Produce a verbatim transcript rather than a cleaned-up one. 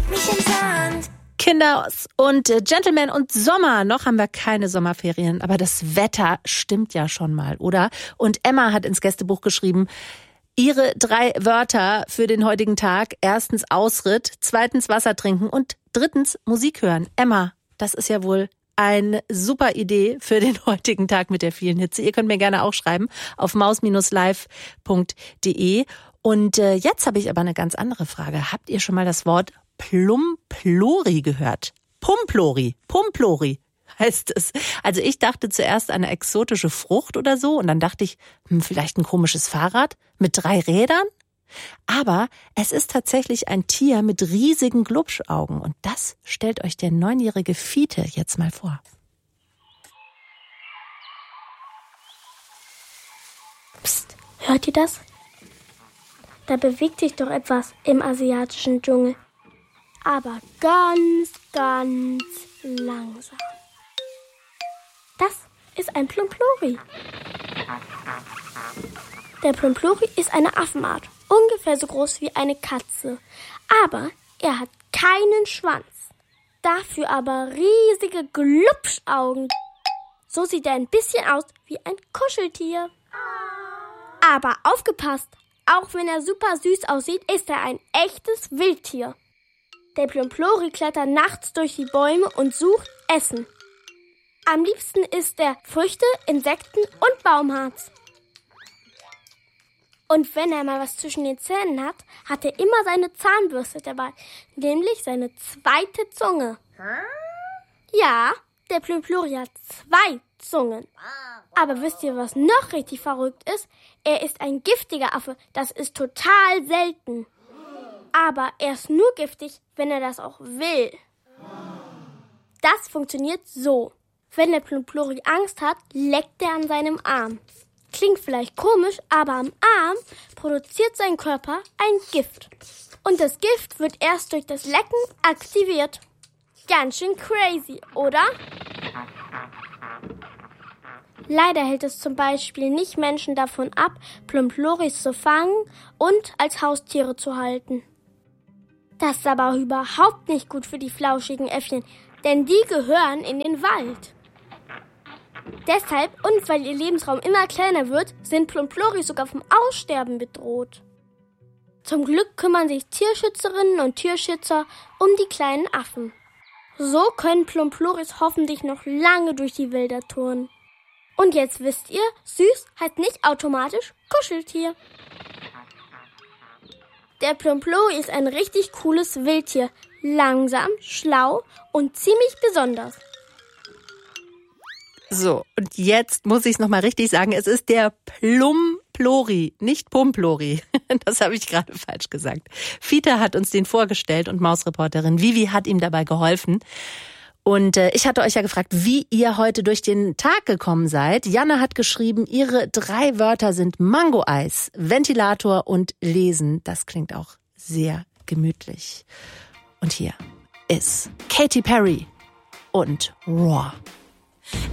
mich im Sand. Kinders und äh, Gentlemen und Sommer. Noch haben wir keine Sommerferien, aber das Wetter stimmt ja schon mal, oder? Und Emma hat ins Gästebuch geschrieben, ihre drei Wörter für den heutigen Tag. Erstens Ausritt, zweitens Wasser trinken und drittens Musik hören. Emma, das ist ja wohl eine super Idee für den heutigen Tag mit der vielen Hitze. Ihr könnt mir gerne auch schreiben auf maus Bindestrich live punkt de. Und äh, jetzt habe ich aber eine ganz andere Frage. Habt ihr schon mal das Wort Plumplori gehört? Pumplori, Pumplori heißt es. Also ich dachte zuerst an eine exotische Frucht oder so und dann dachte ich, hm, vielleicht ein komisches Fahrrad mit drei Rädern? Aber es ist tatsächlich ein Tier mit riesigen Glubschaugen und das stellt euch der neunjährige Fiete jetzt mal vor. Psst, hört ihr das? Da bewegt sich doch etwas im asiatischen Dschungel. Aber ganz, ganz langsam. Das ist ein Plumplori. Der Plumplori ist eine Affenart, ungefähr so groß wie eine Katze. Aber er hat keinen Schwanz. Dafür aber riesige Glubschaugen. So sieht er ein bisschen aus wie ein Kuscheltier. Aber aufgepasst, auch wenn er super süß aussieht, ist er ein echtes Wildtier. Der Plumplori klettert nachts durch die Bäume und sucht Essen. Am liebsten isst er Früchte, Insekten und Baumharz. Und wenn er mal was zwischen den Zähnen hat, hat er immer seine Zahnbürste dabei, nämlich seine zweite Zunge. Ja, der Plumplori hat zwei Zungen. Aber wisst ihr, was noch richtig verrückt ist? Er ist ein giftiger Affe, das ist total selten. Aber er ist nur giftig, wenn er das auch will. Das funktioniert so. Wenn der Plumplori Angst hat, leckt er an seinem Arm. Klingt vielleicht komisch, aber am Arm produziert sein Körper ein Gift. Und das Gift wird erst durch das Lecken aktiviert. Ganz schön crazy, oder? Leider hält es zum Beispiel nicht Menschen davon ab, Plumploris zu fangen und als Haustiere zu halten. Das ist aber überhaupt nicht gut für die flauschigen Äffchen, denn die gehören in den Wald. Deshalb und weil ihr Lebensraum immer kleiner wird, sind Plumploris sogar vom Aussterben bedroht. Zum Glück kümmern sich Tierschützerinnen und Tierschützer um die kleinen Affen. So können Plumploris hoffentlich noch lange durch die Wälder turnen. Und jetzt wisst ihr, süß heißt nicht automatisch Kuscheltier. Der Plumplori ist ein richtig cooles Wildtier. Langsam, schlau und ziemlich besonders. So, und jetzt muss ich es nochmal richtig sagen. Es ist der Plumplori, nicht Pumplori. Das habe ich gerade falsch gesagt. Fiete hat uns den vorgestellt und Mausreporterin Vivi hat ihm dabei geholfen. Und äh, ich hatte euch ja gefragt, wie ihr heute durch den Tag gekommen seid. Janne hat geschrieben, ihre drei Wörter sind Mango-Eis, Ventilator und Lesen. Das klingt auch sehr gemütlich. Und hier ist Katy Perry und Roar.